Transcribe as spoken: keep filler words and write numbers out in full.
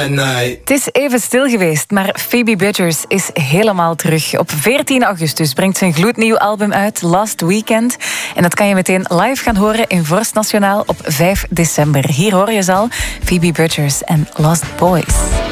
at night. Het is even stil geweest, maar Phoebe Bridgers is helemaal terug. Op veertien augustus brengt ze een gloednieuw album uit, Last Weekend. En dat kan je meteen live gaan horen in Vorst Nationaal op vijf december. Hier hoor je ze al, Phoebe Bridgers en Lost Boys.